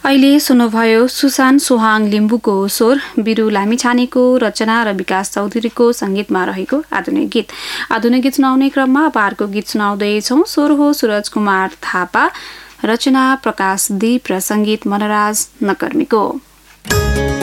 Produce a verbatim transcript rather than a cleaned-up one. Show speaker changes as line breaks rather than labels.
अहिले सुन्नुभयो सुसान सोहाङ लिम्बुको स्वर, बिरु लामिछानेको रचना र विकास चौधरीको संगीतमा रहेको आधुनिक गीत। आधुनिक गीत सुनाउने क्रममा पारको गीत सुनाउँदैछौं। स्वर हो सूरज कुमार थापा, रचना प्रकाश दीप र संगीत मनराज नकर्मीको।